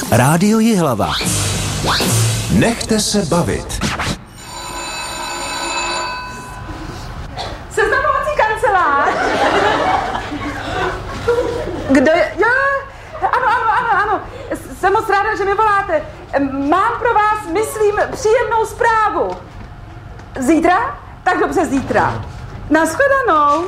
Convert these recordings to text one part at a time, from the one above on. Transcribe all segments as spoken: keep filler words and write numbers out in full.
Rádio Jihlava. Nechte se bavit. Seznamovací kancelář. Kdo je? Jo, ano, ano, ano, ano. Jsem moc ráda, že mi voláte. Mám pro vás, myslím, příjemnou zprávu. Zítra? Tak dobře, zítra. Nashledanou.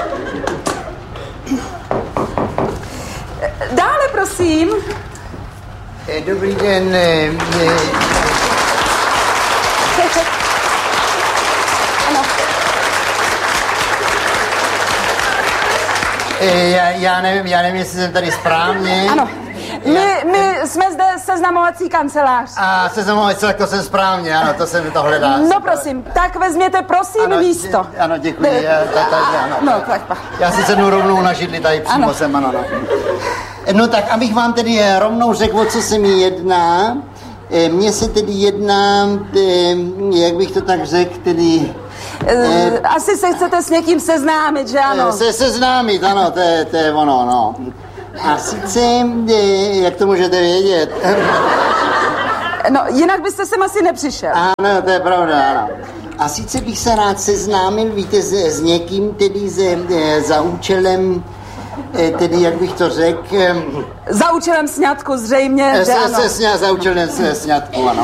Dále, prosím. Dobrý den. Ano. Já, já nevím, já nevím, jestli jsem tady správně. Ano. My, my jsme zde seznamovací kancelář. A seznamovací, tak to jsem správně, ano, to jsem to hledal. No prosím, tak vezměte prosím ano, místo. Dě, ano, děkuji. Já, ta, ta, ano, no, tak pa. Já si sednu rovnou na židli, tady přímo ano. jsem, ano, no. No tak, abych vám tedy rovnou řekl, o co se mi jedná. Mně se tedy jedná, jak bych to tak řekl, tedy... E, asi se chcete s někým seznámit, že ano? Se seznámit, ano, to je, to je ono, no. A sice, jak to můžete vědět? No, jinak byste sem asi nepřišel. Ano, to je pravda, ano. A sice bych se rád seznámil, víte, s, s někým, tedy ze, za účelem, tedy, jak bych to řekl... Za účelem sňatku zřejmě, že se, ano. Se sňa, za účelem se, sňatku, ano.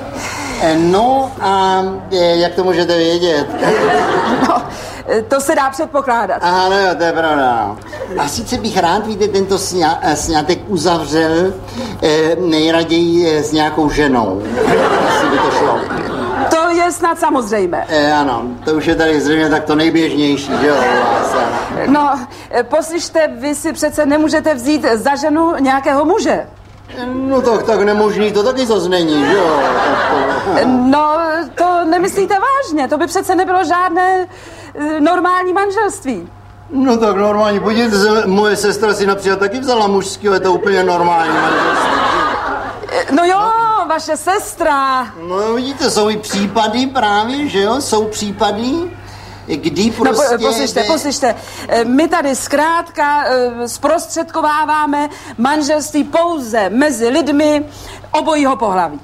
No a jak to můžete vědět? No, to se dá předpokládat. Ano, jo, to je pravda, no. A sice bych rád, víte, tento sňa, sňatek uzavřel eh, nejraději s nějakou ženou. Asi by to šlo. To je snad samozřejmé. Eh, ano, to už je tady zřejmě tak to nejběžnější, že jo? No, poslyšte, vy si přece nemůžete vzít za ženu nějakého muže. No tak, tak nemožný, to taky zase není, že jo? No, to nemyslíte vážně, to by přece nebylo žádné normální manželství. No tak normální, podívejte se, moje sestra si například taky vzala mužského, je to úplně normální manželství. No jo, no. Vaše sestra. No vidíte, jsou i případy právě, že jo, jsou případy, kdy prostě... No poslyšte, poslyšte, my tady zkrátka zprostředkováváme manželství pouze mezi lidmi obojího pohlaví.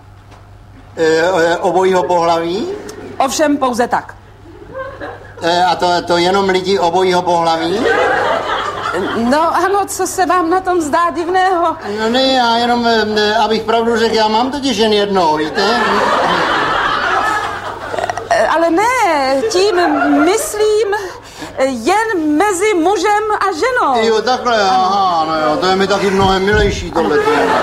E, obojího pohlaví? Ovšem pouze tak. E, a to, to jenom lidi obojího pohlaví? No ano, co se vám na tom zdá divného? No ne, já jenom, ne, abych pravdu řekl, já mám totiž jen jednou, víte? Ale ne, tím myslím jen mezi mužem a ženou. Jo, takhle, aha, no jo, to je mi taky mnohem milejší tohle.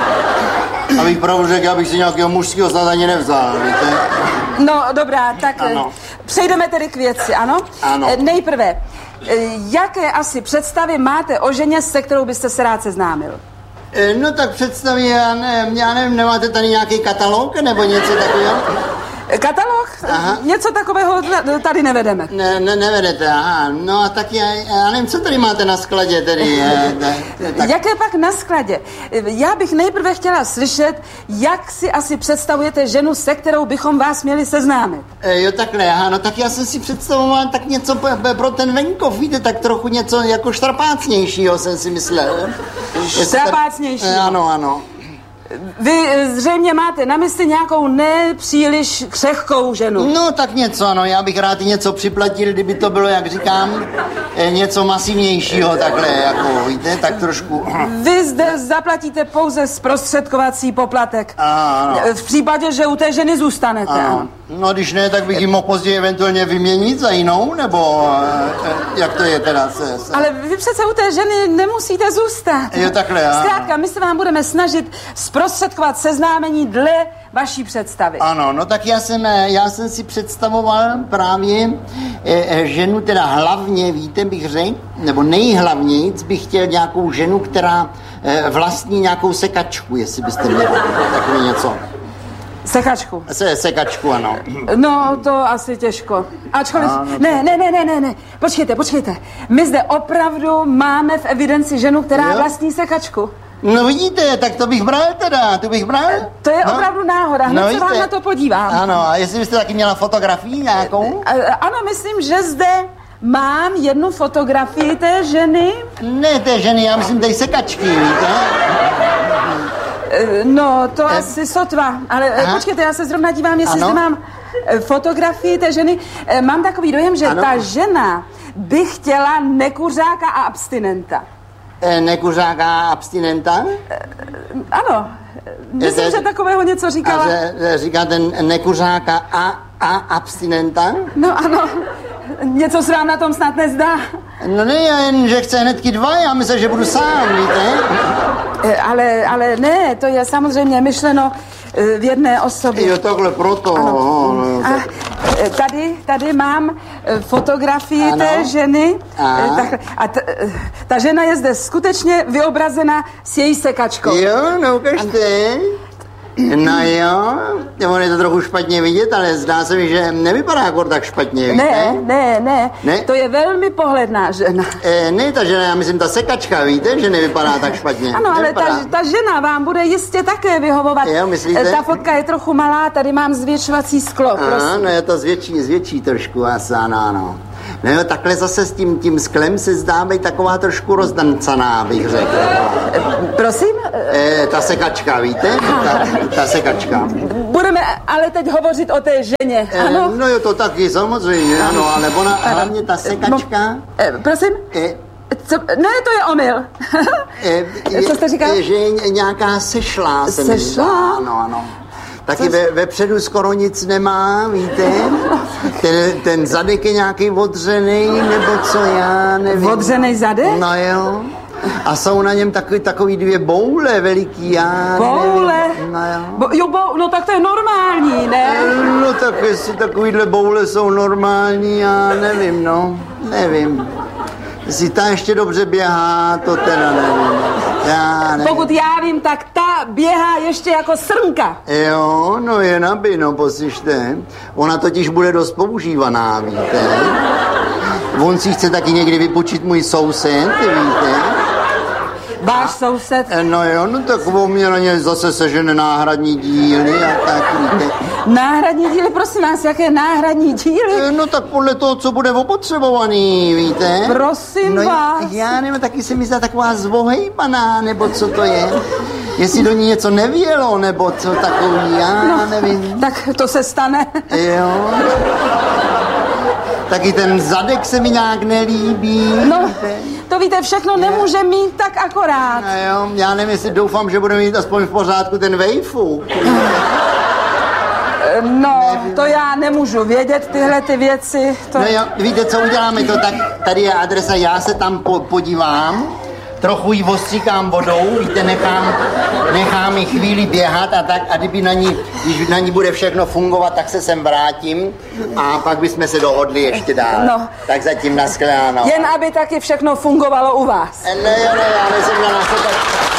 Abych pravdu řekl, abych si nějakého mužského snad ani nevzal, víte? No, dobrá, tak ano. Přejdeme tedy k věci, ano? Ano. Nejprve, jaké asi představy máte o ženě, se kterou byste se rád seznámil? No tak představě, já, ne, já nevím, nemáte tady nějaký katalog nebo něco takového? Katalog? Aha. Něco takového tady nevedeme. Ne, ne, nevedete, aha. No a tak já, já nevím, co tady máte na skladě tedy. Je, ne, tak... Jaké pak na skladě? Já bych nejprve chtěla slyšet, jak si asi představujete ženu, se kterou bychom vás měli seznámit. E, jo, takhle, aha, no tak já jsem si představoval tak něco pro ten venkov, víte, tak trochu něco jako štrapácnějšího jsem si myslel. Štrapácnější? Tak... Ano, ano. Vy zřejmě máte na mysli nějakou nepříliš křehkou ženu. No tak něco, ano, já bych rád něco připlatil, kdyby to bylo, jak říkám, něco masivnějšího takhle, jako, víte, tak trošku. Vy zde zaplatíte pouze zprostředkovací poplatek. Ano. V případě, že u té ženy zůstanete. Ano. No když ne, tak bych ji mohl později eventuálně vyměnit za jinou, nebo jak to je teda? Se, se... Ale vy přece u té ženy nemusíte zůstat. Jo, takhle, ano. Zkrátka, my se vám budeme snažit zprostředkovat seznámení dle vaší představy. Ano, no tak já jsem, já jsem si představoval právě e, ženu, teda hlavně, víte, bych řekl, nebo nejhlavnějc bych chtěl nějakou ženu, která e, vlastní nějakou sekačku, jestli byste měli takový něco. Sekačku. Se, sekačku, ano. No, to asi těžko. Ačkoliv... No, no, ne, ne, ne, ne, ne, ne. Počkejte, počkejte. My zde opravdu máme v evidenci ženu, která jo? vlastní sekačku. No vidíte, tak to bych bral teda, to bych bral. To je no. opravdu náhoda, hned no, se vám na to podívám. Ano, a jestli byste taky měla fotografii nějakou? Ano, myslím, že zde mám jednu fotografii té ženy. Ne té ženy, já myslím té sekačky, víte? No, to Eh. asi sotva, ale eh, Aha. počkejte, já se zrovna dívám, jestli Ano. zde mám eh, fotografii té ženy. Eh, Mám takový dojem, že Ano. ta žena by chtěla nekuřáka a abstinenta. E, nekuřáka a abstinenta? Ano, myslím, Je to- že takového něco A říkala. že, že říkáte nekuřáka a, a abstinenta? No ano, něco se vám na tom snad nezdá. No ne, jen, že chce hnedky dva, já myslím, že budu sám, víte? Eh, Ale, ale ne, to je samozřejmě myšleno eh, v jedné osobě. Jo, takhle proto. Ano. No, A tak. eh, tady, tady mám eh, fotografii Ano. té ženy. A? Eh, takhle. A t, eh, ta žena je zde skutečně vyobrazena s její sekačkou. Jo, no ukažte. No jo, on je to trochu špatně vidět, ale zdá se mi, že nevypadá jako tak špatně, víte? Ne, ne, ne, Ne? to je velmi pohledná žena. E, ne, ta žena, já myslím, ta sekačka, víte, že nevypadá tak špatně. Ano, ale ta, Nevypadá. ta žena vám bude jistě také vyhovovat. Jo, myslíte? Eh, Ta fotka je trochu malá, tady mám zvětšovací sklo, Aha, prosím. no je to zvětší, zvětší trošku, asi ano, ano. No jo, takhle zase s tím, tím sklem se zdá být taková trošku rozdancaná, bych řekl. Prosím? Eh, E, ta sekačka, víte? Ta, ta sekačka. Budeme ale teď hovořit o té ženě, E, ano? no jo, to taky, samozřejmě, ano, ale ona, hlavně ta sekačka... Eh, prosím? E, Co? Ne, to je omyl. e, Co jste říkal? Je, že je nějaká sešlá, se mi Sešlá? zdá, ano, ano. Taky Co- ve, vepředu skoro nic nemá, víte? Ten, ten zadek je nějaký odřený, nebo co, já nevím. Odřenej zadek? No jo. A jsou na něm takový, takový dvě boule veliký, já Boule? nevím. No jo. Bo, jo, bo, no tak to je normální, ne? No tak jestli takovýhle boule jsou normální, já nevím, no. Nevím. Jestli ta ještě dobře běhá, to teda nevím. Já nevím. Pokud já vím, tak ta běhá ještě jako srnka. Jo, no je naby, no poslyšte. Ona totiž bude dost používaná, víte. On si chce taky někdy vypočít můj soused, víte. Váš soused. E, No jo, no tak on mě na ně zase sežene náhradní díly a tak, víte. Náhradní díly, prosím vás, jaké náhradní díly? E, No tak podle toho, co bude opotřebovaný, víte. Prosím no, vás. Já nevím, taky se mi zdá taková zvohejbaná, nebo co to je. Jestli do ní něco nevělo, nebo co takový, já no, nevím. Tak to se stane. Jo. Taky ten zadek se mi nějak nelíbí. No, víte. to víte, všechno nemůže mít tak akorát. No jo, já nevím, jestli doufám, že bude mít aspoň v pořádku ten vejfuk. No, to já nemůžu vědět, tyhle ty věci. To... No jo, víte, co uděláme to, tak tady je adresa, já se tam po, podívám, trochu ji ostříkám vodou, víte, nechám, nechám ji chvíli běhat a tak, a kdyby na ní, když na ní bude všechno fungovat, tak se sem vrátím a pak bychom se dohodli ještě dál. No. Tak zatím naschledanou. Jen aby taky všechno fungovalo u vás. Ne, jo, ne, já myslím, že na to tak...